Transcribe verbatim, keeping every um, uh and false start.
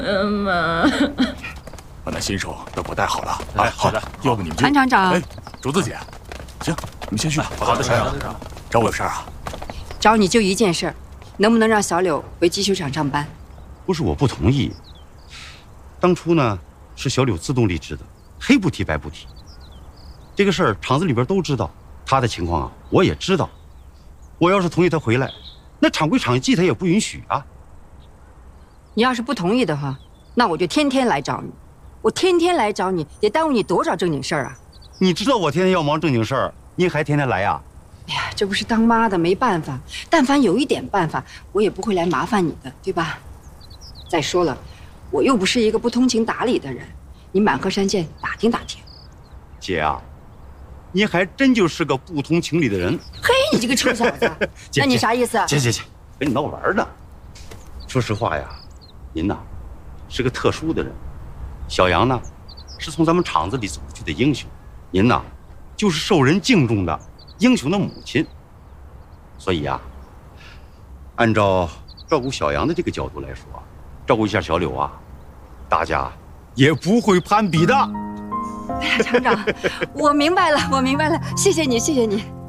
嗯嘛， 把那新手都给我带好了。 哎，好的。 要不你们就韩厂长， 哎，竹子姐，行，你们先去吧。 好的，厂长。 找我有事啊？ 找你就一件事，能不能让小柳回机修厂上班？ 不是我不同意，当初呢是小柳自动离职的，黑不提白不提。这个事儿厂子里边都知道，他的情况啊我也知道。我要是同意他回来，那厂规厂纪他也不允许啊。 你要是不同意的话，那我就天天来找你。我天天来找你，得耽误你多少正经事儿啊！ 你知道我天天要忙正经事儿，你还天天来呀？ 哎呀，这不是当妈的没办法，但凡有一点办法，我也不会来麻烦你的，对吧？再说了，我又不是一个不通情达理的人，你满河山县打听打听。 姐啊，你还真就是个不通情理的人。 嘿，你这个臭小子，那你啥意思？ 姐姐姐，跟你闹玩呢。说实话呀，您呐是个特殊的人，小杨呢是从咱们厂子里走出去的英雄，您呐就是受人敬重的英雄的母亲。所以啊，按照照顾小杨的这个角度来说，照顾一下小柳啊，大家也不会攀比的。 哎呀，厂长，我明白了，我明白了，谢谢你，谢谢你。